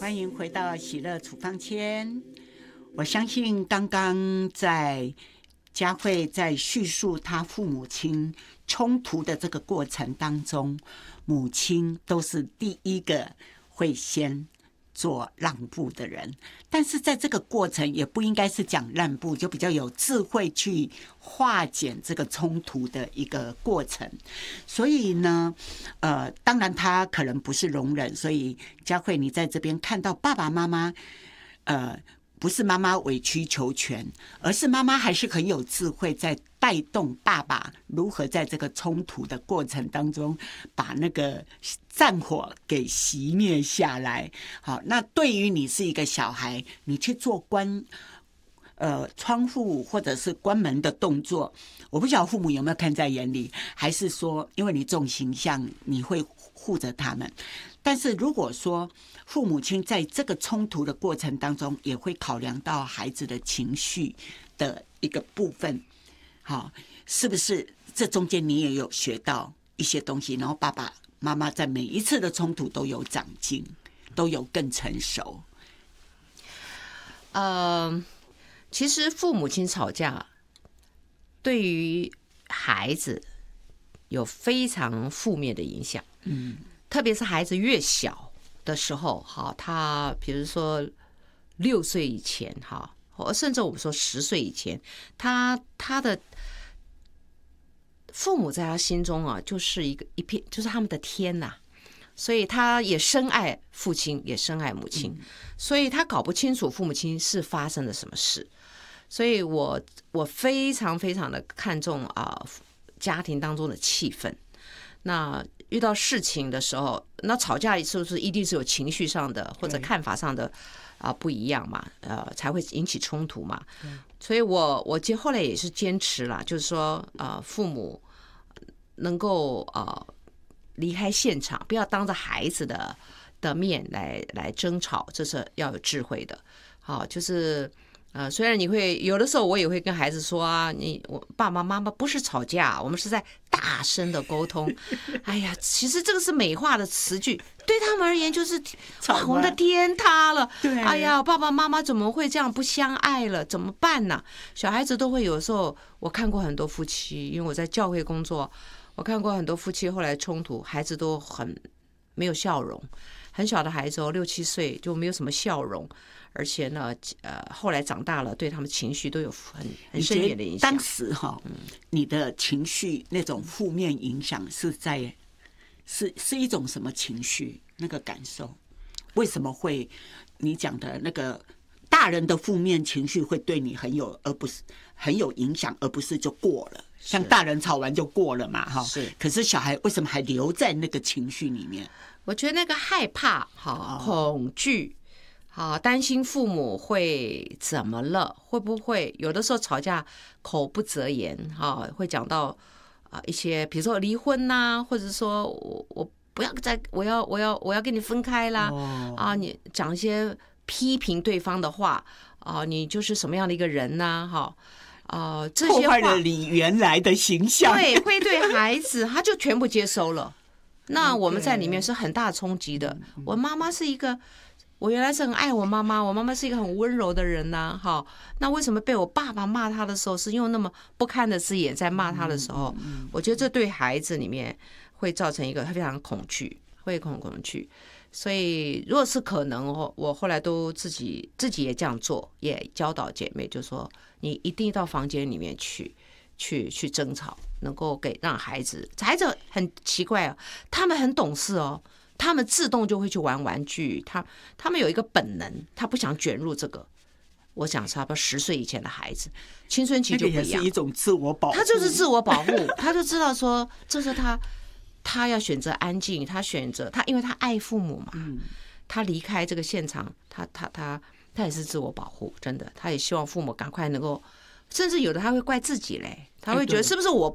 欢迎回到喜乐处方签。我相信刚刚在佳慧在叙述她父母亲冲突的这个过程当中，母亲都是第一个会先做让步的人，但是在这个过程也不应该是讲让步，就比较有智慧去化解这个冲突的一个过程。所以呢，当然他可能不是容忍，所以佳慧你在这边看到爸爸妈妈，不是妈妈委曲求全，而是妈妈还是很有智慧，在带动爸爸如何在这个冲突的过程当中把那个战火给熄灭下来。好，那对于你是一个小孩，你去做关窗户或者是关门的动作，我不晓得父母有没有看在眼里，还是说因为你重形象，你会护着他们。但是如果说父母亲在这个冲突的过程当中，也会考量到孩子的情绪的一个部分，好，是不是这中间你也有学到一些东西？然后爸爸妈妈在每一次的冲突都有长进，都有更成熟。 其实父母亲吵架对于孩子有非常负面的影响。特别是孩子越小的时候，好，他比如说6岁以前，哈，甚至我们说10岁以前，他的父母在他心中啊，就是一片，就是他们的天呐。所以他也深爱父亲，也深爱母亲，所以他搞不清楚父母亲是发生了什么事。所以我非常非常的看重家庭当中的气氛。那遇到事情的时候，那吵架是不是一定是有情绪上的或者看法上的不一样嘛？才会引起冲突嘛？所以我后来也是坚持啦，就是说父母能够离开现场，不要当着孩子的面来争吵，这是要有智慧的。好，就是虽然你会有的时候，我也会跟孩子说我爸爸妈妈不是吵架，我们是在大声的沟通。哎呀，其实这个是美化的词句，对他们而言就是我们的天塌了。对，哎呀，爸爸妈妈怎么会这样不相爱了？怎么办呢？小孩子都会有时候，我看过很多夫妻，因为我在教会工作，我看过很多夫妻后来冲突，孩子都很没有笑容，很小的孩子6、7岁就没有什么笑容。而且呢，后来长大了，对他们情绪都有很深远的影响。 当时你的情绪那种负面影响是一种什么情绪？那个感受，为什么会你讲的那个大人的负面情绪会对你很有影响，而不是就过了？像大人吵完就过了嘛，哈。是。可是小孩为什么还留在那个情绪里面？ 我觉得那个害怕、恐惧。担心父母会怎么了？会不会有的时候吵架口不择言？会讲到一些，比如说离婚呐，或者说我不要再我要跟你分开啦。你讲一些批评对方的话你就是什么样的一个人呐？这些话破坏了你原来的形象， 对，会对孩子他就全部接收了。那我们在里面是很大冲击的。我妈妈是一个。我原来是很爱我妈妈，我妈妈是一个很温柔的人呐，那为什么被我爸爸骂她的时候是用那么不堪的字眼在骂她的时候，我觉得这对孩子里面会造成一个非常恐惧，会恐惧。所以如果是可能，我后来都自己也这样做，也教导姐妹，就说你一定到房间里面去争吵，能够让孩子很奇怪他们很懂事他们自动就会去玩玩具，他们有一个本能，他不想卷入这个。我想差不多10岁以前的孩子，青春期就不一样， 那个也是一种自我保护。 他就是自我保护，他就知道说这是他要选择安静，他选择因为他爱父母嘛，他离开这个现场，他也是自我保护，真的，他也希望父母赶快能够，甚至有的他会怪自己嘞，他会觉得是不是我